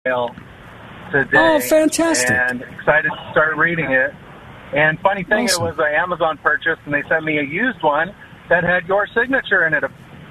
today. Oh, fantastic. And excited to start reading it. And funny thing, Awesome. It was an Amazon purchase, and they sent me a used one that had your signature in it.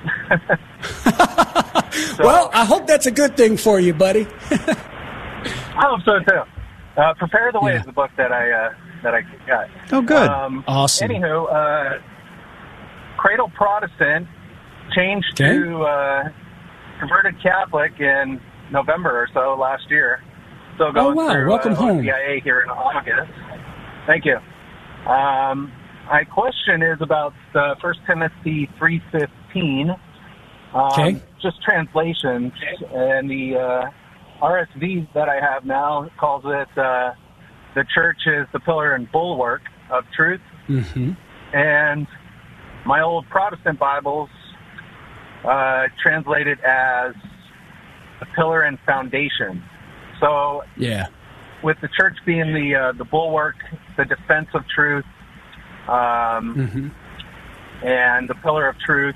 So, well, I hope that's a good thing for you, buddy. I hope so, too. Prepare the Way is the book that I got. Oh, good. Awesome. Anywho, Cradle Protestant changed to converted Catholic in November or so last year. Still going through Welcome home. CIA here in August. Thank you. My question is about 1 Timothy 3:15. Just translations, and the RSV that I have now calls it the church is the pillar and bulwark of truth. Mm-hmm. And my old Protestant Bibles translate it as the pillar and foundation. So with the church being the bulwark, the defense of truth, and the pillar of truth,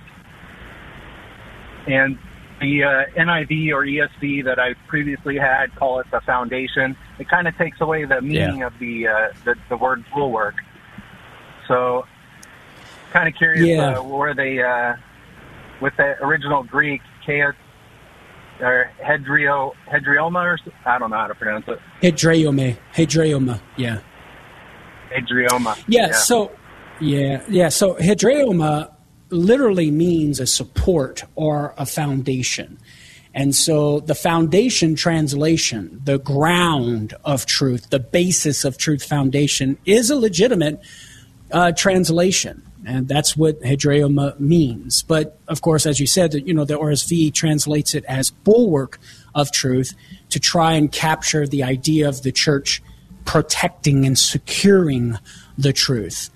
and the NIV or ESV that I previously had call it the foundation. It kind of takes away the meaning of the word bulwark. So, kind of curious where they, with the original Greek, or hedrioma, or I don't know how to pronounce it. Hedrioma, yeah. Hedrioma. So hedrioma literally means a support or a foundation. And so the foundation translation, the ground of truth, the basis of truth foundation, is a legitimate translation. And that's what hedrioma means. But, of course, as you said, the RSV translates it as bulwark of truth to try and capture the idea of the church protecting and securing the truth.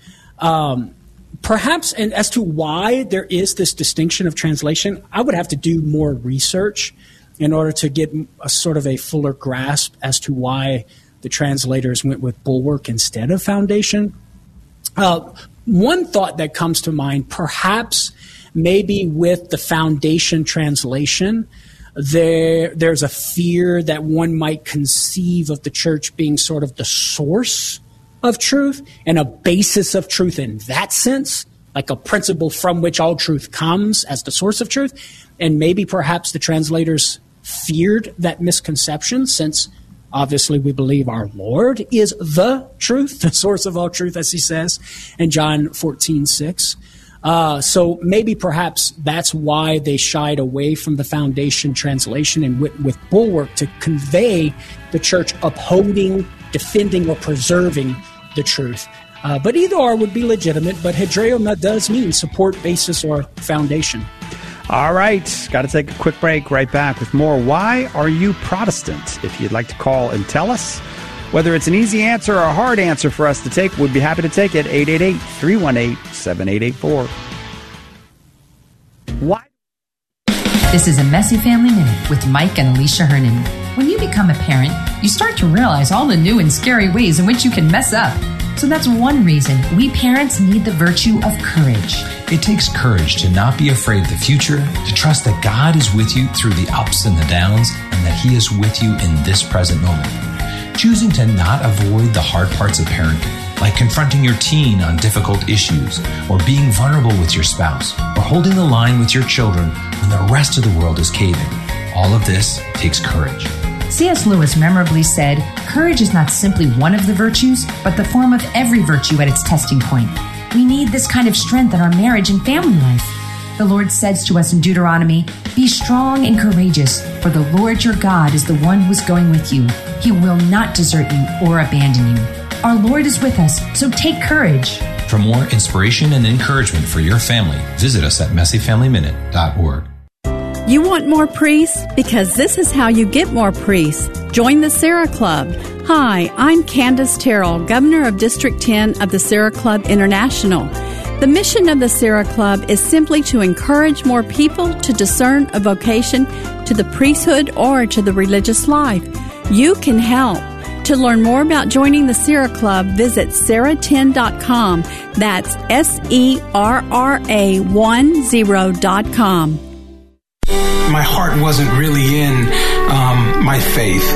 Perhaps, and as to why there is this distinction of translation, I would have to do more research in order to get a sort of a fuller grasp as to why the translators went with bulwark instead of foundation. One thought that comes to mind, perhaps maybe with the foundation translation, there's a fear that one might conceive of the church being sort of the source of truth and a basis of truth in that sense, like a principle from which all truth comes as the source of truth. And maybe perhaps the translators feared that misconception, since obviously we believe our Lord is the truth, the source of all truth, as he says in John 14:6. So maybe perhaps that's why they shied away from the foundation translation and went with bulwark to convey the church upholding, defending, or preserving the truth. But either or would be legitimate, but hedrioma does mean support, basis, or foundation. All right, got to take a quick break. Right back with more Why Are You Protestant? If you'd like to call and tell us whether it's an easy answer or a hard answer for us to take, we'd be happy to take it. 888-318-7884. Why? This is a Messy Family Minute with Mike and Alicia Hernon. When you become a parent, you start to realize all the new and scary ways in which you can mess up. So that's one reason we parents need the virtue of courage. It takes courage to not be afraid of the future, to trust that God is with you through the ups and the downs, and that He is with you in this present moment. Choosing to not avoid the hard parts of parenting, like confronting your teen on difficult issues, or being vulnerable with your spouse, or holding the line with your children when the rest of the world is caving. All of this takes courage. C.S. Lewis memorably said, "Courage is not simply one of the virtues, but the form of every virtue at its testing point." We need this kind of strength in our marriage and family life. The Lord says to us in Deuteronomy, "Be strong and courageous, for the Lord your God is the one who is going with you. He will not desert you or abandon you." Our Lord is with us, so take courage. For more inspiration and encouragement for your family, visit us at messyfamilyminute.org. You want more priests? Because this is how you get more priests. Join the Sarah Club. Hi, I'm Candace Terrell, Governor of District 10 of the Sarah Club International. The mission of the Sarah Club is simply to encourage more people to discern a vocation to the priesthood or to the religious life. You can help. To learn more about joining the Sarah Club, visit sarah10.com. That's SERRA10.com. My heart wasn't really in my faith.